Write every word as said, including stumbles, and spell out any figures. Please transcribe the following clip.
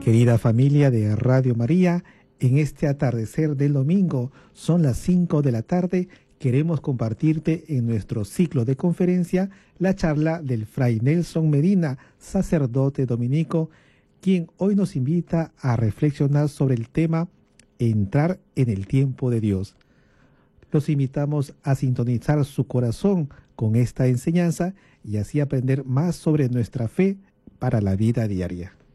Querida familia de Radio María, en este atardecer del domingo, son las cinco de la tarde, queremos compartirte en nuestro ciclo de conferencia la charla del Fray Nelson Medina, sacerdote dominico, quien hoy nos invita a reflexionar sobre el tema Entrar en el tiempo de Dios. Los invitamos a sintonizar su corazón con esta enseñanza y así aprender más sobre nuestra fe para la vida diaria.